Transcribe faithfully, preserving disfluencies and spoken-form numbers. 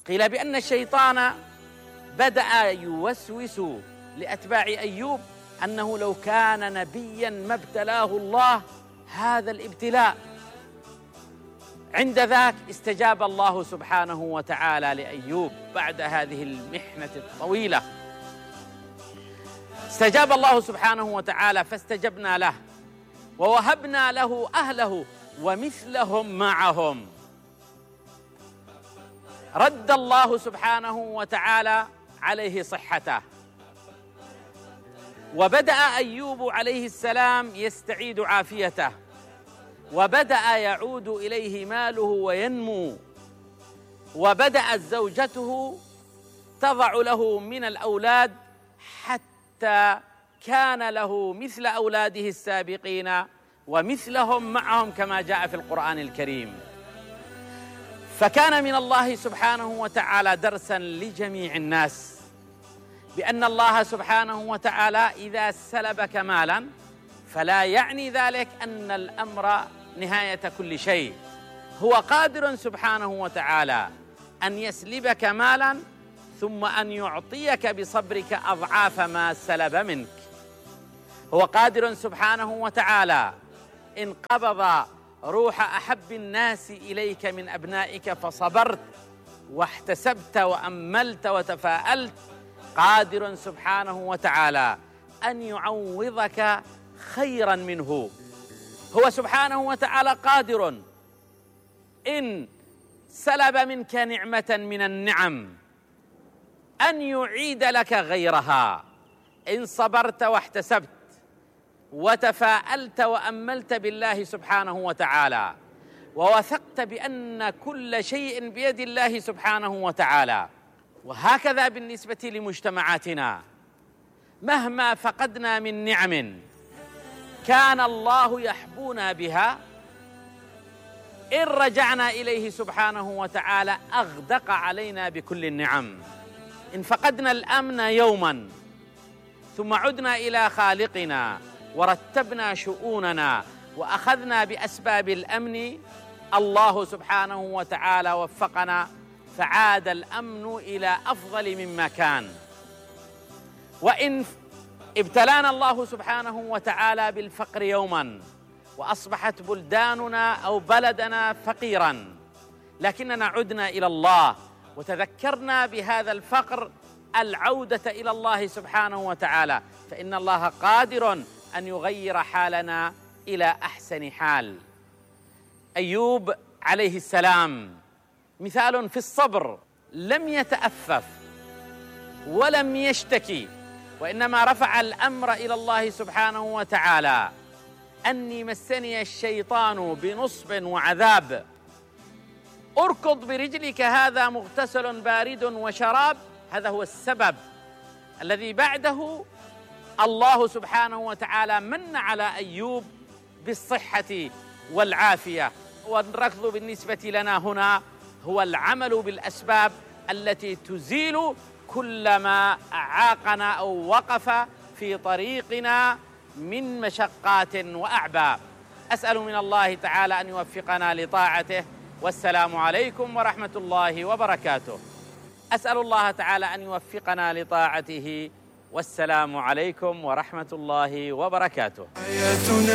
قيل بأن الشيطان بدأ يوسوس لأتباع أيوب أنه لو كان نبيا ما ابتلاه الله هذا الابتلاء. عند ذاك استجاب الله سبحانه وتعالى لأيوب بعد هذه المحنة الطويلة، استجاب الله سبحانه وتعالى فاستجبنا له ووهبنا له أهله ومثلهم معهم. رد الله سبحانه وتعالى عليه صحته، وبدأ أيوب عليه السلام يستعيد عافيته، وبدأ يعود إليه ماله وينمو، وبدأت زوجته تضع له من الأولاد حتى كان له مثل أولاده السابقين ومثلهم معهم كما جاء في القرآن الكريم. فكان من الله سبحانه وتعالى درسا لجميع الناس بأن الله سبحانه وتعالى إذا سلبك مالا فلا يعني ذلك أن الأمر نهاية كل شيء. هو قادر سبحانه وتعالى أن يسلبك مالا ثم أن يعطيك بصبرك أضعاف ما سلب منك. هو قادر سبحانه وتعالى إن قبض روح أحب الناس إليك من أبنائك فصبرت واحتسبت وأملت وتفاءلت، قادر سبحانه وتعالى أن يعوضك خيرا منه. هو سبحانه وتعالى قادر إن سلب منك نعمة من النعم أن يعيد لك غيرها إن صبرت واحتسبت وتفاءلت وأملت بالله سبحانه وتعالى ووثقت بأن كل شيء بيد الله سبحانه وتعالى. وهكذا بالنسبة لمجتمعاتنا، مهما فقدنا من نعم كان الله يحبونا بها، إن رجعنا إليه سبحانه وتعالى أغدق علينا بكل النعم. إن فقدنا الأمن يوما ثم عدنا إلى خالقنا ورتبنا شؤوننا وأخذنا بأسباب الأمن، الله سبحانه وتعالى وفقنا فعاد الأمن إلى أفضل مما كان. وإن ابتلانا الله سبحانه وتعالى بالفقر يوما وأصبحت بلداننا أو بلدنا فقيرا، لكننا عدنا إلى الله وتذكرنا بهذا الفقر العودة إلى الله سبحانه وتعالى، فإن الله قادر أن يغير حالنا إلى أحسن حال. أيوب عليه السلام مثال في الصبر، لم يتأفف ولم يشتكي، وإنما رفع الأمر إلى الله سبحانه وتعالى. أني مسني الشيطان بنصب وعذاب، اركض برجلك هذا مغتسل بارد وشراب. هذا هو السبب الذي بعده الله سبحانه وتعالى من على أيوب بالصحة والعافية. والركض بالنسبة لنا هنا هو العمل بالأسباب التي تزيل كل ما أعاقنا أو وقف في طريقنا من مشقات وأعباء. أسأل من الله تعالى أن يوفقنا لطاعته، والسلام عليكم ورحمة الله وبركاته. أسأل الله تعالى أن يوفقنا لطاعته، والسلام عليكم ورحمة الله وبركاته.